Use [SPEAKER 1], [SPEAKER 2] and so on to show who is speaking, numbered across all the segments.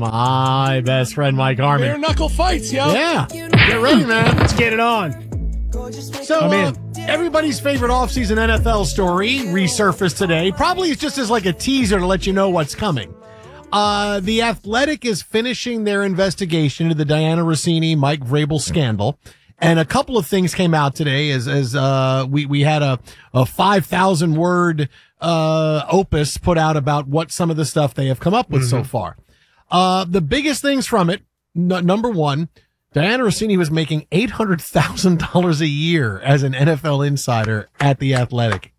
[SPEAKER 1] My best friend, Mike Harmon.
[SPEAKER 2] Bare knuckle fights, yo.
[SPEAKER 1] Yeah. Get ready, man.
[SPEAKER 3] Let's get it on.
[SPEAKER 1] So, everybody's favorite offseason NFL story resurfaced today. Probably it's just as like a teaser to let you know what's coming. The Athletic is finishing their investigation into the Diana Rossini, Mike Vrabel scandal. And a couple of things came out today as we had a 5,000 word, opus put out about what some of the stuff they have come up with so far. The biggest things from it, number one, Diana Rossini was making $800,000 a year as an NFL insider at the Athletic.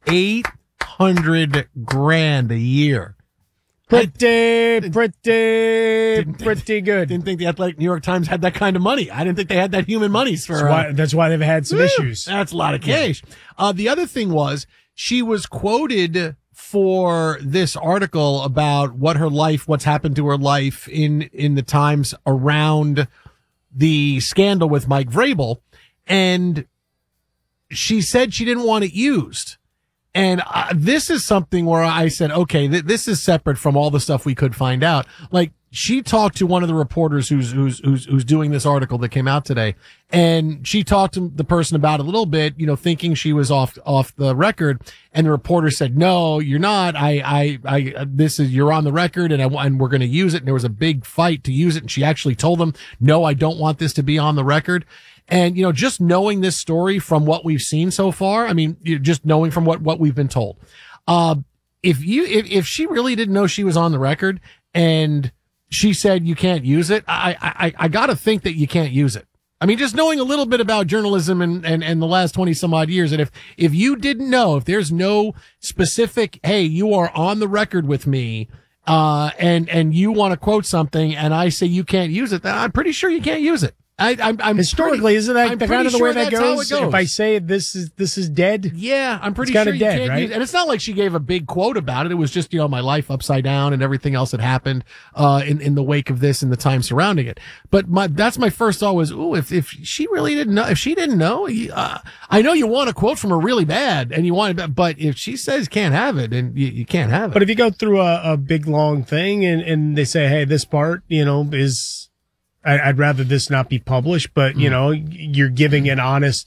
[SPEAKER 1] $800,000 a year.
[SPEAKER 3] Pretty good.
[SPEAKER 1] Didn't think the Athletic New York Times had that kind of money. I didn't think they had that human money for.
[SPEAKER 3] That's why they've had some issues.
[SPEAKER 1] That's a lot of cash. The other thing was she was quoted for this article about what's happened to her life in the times around the scandal with Mike Vrabel, and she said she didn't want it used. And this is something where I said, okay, this is separate from all the stuff we could find out. Like, she talked to one of the reporters who's doing this article that came out today, and she talked to the person about it a little bit, thinking she was off the record. And the reporter said, no, you're not. You're on the record and we're going to use it. And there was a big fight to use it. And she actually told them, no, I don't want this to be on the record. And, just knowing this story from what we've seen so far, just knowing from what we've been told, if she really didn't know she was on the record and she said you can't use it, I gotta think that you can't use it. Just knowing a little bit about journalism and the last 20 some odd years, that if you didn't know, if there's no specific, hey, you are on the record with me, and you want to quote something and I say you can't use it, then I'm pretty sure you can't use it. I'm
[SPEAKER 3] historically, isn't that the kind of the way that goes?
[SPEAKER 1] How it goes?
[SPEAKER 3] If I say this is dead,
[SPEAKER 1] yeah, I'm pretty sure you
[SPEAKER 3] dead,
[SPEAKER 1] can't
[SPEAKER 3] right?
[SPEAKER 1] use it. And it's not like she gave a big quote about it. It was just my life upside down and everything else that happened in the wake of this and the time surrounding it. But that's my first thought was, if she really didn't know, if she didn't know, I know you want a quote from her really bad, and you want it, but if she says can't have it, then you can't have it.
[SPEAKER 3] But if you go through a big long thing and they say, hey, this part is. I'd rather this not be published, but you're giving an honest,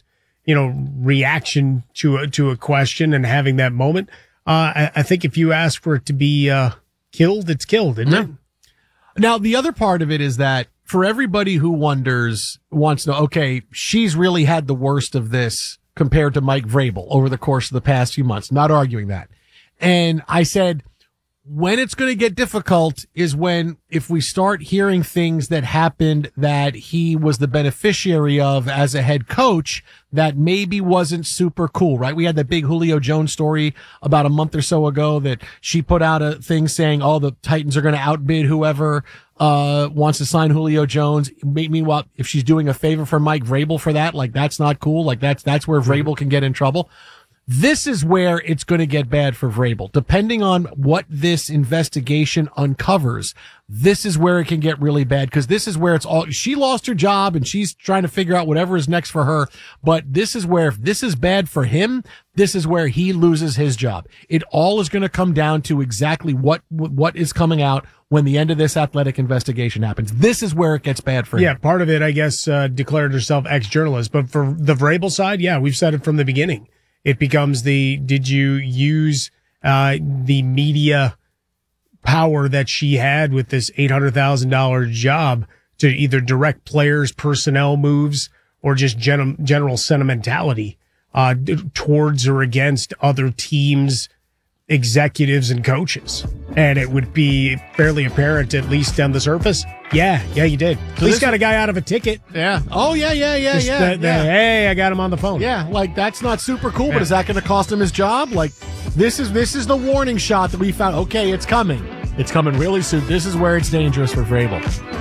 [SPEAKER 3] reaction to a question and having that moment. I think if you ask for it to be killed, it's killed, isn't it?
[SPEAKER 1] Now, the other part of it is that for everybody who wants to know, okay, she's really had the worst of this compared to Mike Vrabel over the course of the past few months. Not arguing that. And I said, when it's going to get difficult is if we start hearing things that happened that he was the beneficiary of as a head coach that maybe wasn't super cool, right? We had that big Julio Jones story about a month or so ago that she put out a thing saying, the Titans are going to outbid whoever wants to sign Julio Jones. Meanwhile, if she's doing a favor for Mike Vrabel for that, like, that's not cool. Like, that's where Vrabel can get in trouble. This is where it's going to get bad for Vrabel. Depending on what this investigation uncovers, this is where it can get really bad, because this is where she lost her job and she's trying to figure out whatever is next for her. But this is where, if this is bad for him, this is where he loses his job. It all is going to come down to exactly what is coming out when the end of this Athletic investigation happens. This is where it gets bad for him.
[SPEAKER 3] Yeah, part of it, I guess, declared herself ex-journalist. But for the Vrabel side, yeah, we've said it from the beginning. It becomes did you use the media power that she had with this $800,000 job to either direct players' personnel moves or just general sentimentality towards or against other teams' executives and coaches? And it would be fairly apparent, at least on the surface. Yeah, you did. At least got a guy out of a ticket.
[SPEAKER 1] Yeah. Oh, yeah.
[SPEAKER 3] Hey, I got him on the phone.
[SPEAKER 1] Yeah, like, that's not super cool, but is that going to cost him his job? Like, this is the warning shot that we found. Okay, it's coming. It's coming really soon. This is where it's dangerous for Vrabel.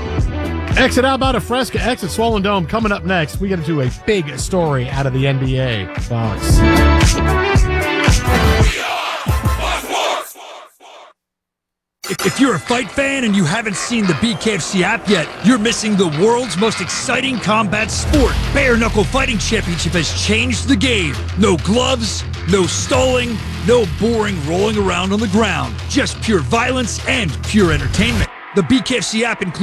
[SPEAKER 1] Exit out about a Fresca, exit Swollen Dome. Coming up next, we get into a big story out of the NBA. Thanks.
[SPEAKER 4] If you're a fight fan and you haven't seen the BKFC app yet, you're missing the world's most exciting combat sport. Bare Knuckle Fighting Championship has changed the game. No gloves, no stalling, no boring rolling around on the ground. Just pure violence and pure entertainment. The BKFC app includes